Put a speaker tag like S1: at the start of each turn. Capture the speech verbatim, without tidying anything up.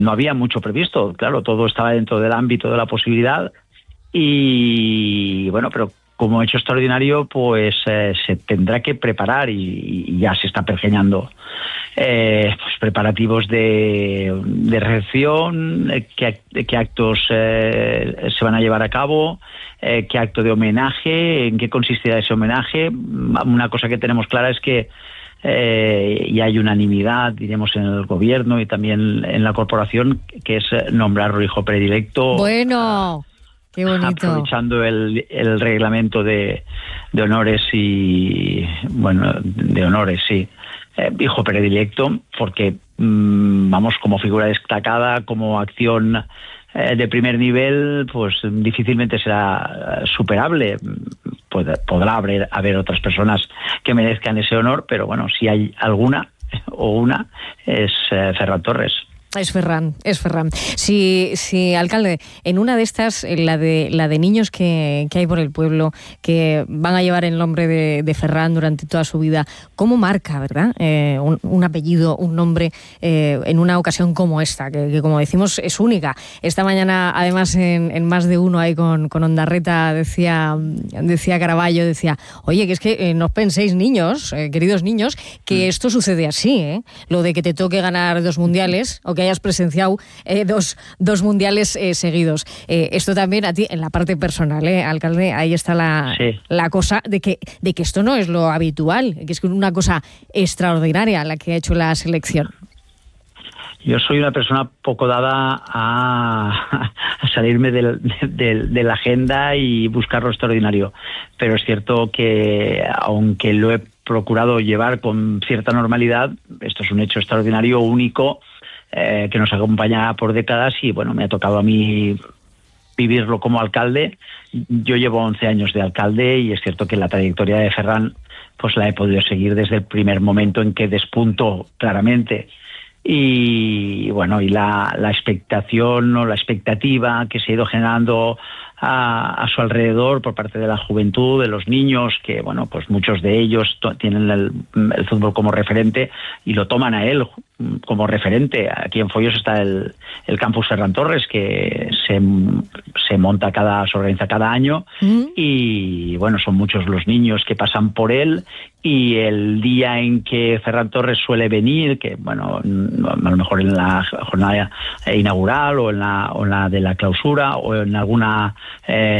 S1: no había mucho previsto, claro, todo estaba dentro del ámbito de la posibilidad y bueno, pero como hecho extraordinario, pues eh, se tendrá que preparar y, y ya se está pergeñando eh, pues, preparativos de, de recepción, eh, qué, qué actos eh, se van a llevar a cabo, eh, qué acto de homenaje, en qué consistirá ese homenaje. Una cosa que tenemos clara es que eh, y hay unanimidad, diremos, en el gobierno y también en la corporación, que es nombrarlo hijo predilecto.
S2: Bueno... Qué bonito.
S1: Aprovechando el, el reglamento de, de honores y, bueno, de honores, sí, eh, hijo predilecto, porque, mmm, vamos, como figura destacada, como acción eh, de primer nivel, pues difícilmente será superable. Pod- podrá haber, haber otras personas que merezcan ese honor, pero bueno, si hay alguna o una, es eh, Ferran Torres.
S2: Es Ferran, es Ferran. Sí, sí, alcalde, en una de estas, la de la de niños que, que hay por el pueblo, que van a llevar el nombre de, de Ferran durante toda su vida, ¿cómo marca, verdad? Eh, un, un apellido, un nombre, eh, en una ocasión como esta, que, que como decimos es única. Esta mañana, además, en, en Más de Uno, ahí con, con Ondarreta, decía, decía Caraballo, decía, oye, que es que eh, no penséis, niños, eh, queridos niños, que esto sucede así, ¿eh? Lo de que te toque ganar dos mundiales, o que hayas presenciado eh, dos, dos mundiales eh, seguidos. Eh, esto también a ti, en la parte personal, eh, alcalde, ahí está la,
S1: sí.
S2: la cosa de que, de que esto no es lo habitual, que es una cosa extraordinaria la que ha hecho la selección.
S1: Yo soy una persona poco dada a, a salirme del, del, de la agenda y buscar lo extraordinario, pero es cierto que, aunque lo he procurado llevar con cierta normalidad, esto es un hecho extraordinario, único, Eh, que nos acompaña por décadas y bueno, me ha tocado a mí vivirlo como alcalde. Yo llevo once años de alcalde y es cierto que la trayectoria de Ferran pues la he podido seguir desde el primer momento en que despuntó claramente y bueno, y la, la expectación o la expectativa que se ha ido generando a, a su alrededor por parte de la juventud, de los niños, que bueno, pues muchos de ellos to- tienen el, el fútbol como referente y lo toman a él como referente. Aquí en Foios está el, el campus Ferran Torres, que se, se monta cada, se organiza cada año, mm. y bueno, son muchos los niños que pasan por él, y el día en que Ferran Torres suele venir, que bueno, a lo mejor en la jornada inaugural o en la, o en la de la clausura o en alguna eh,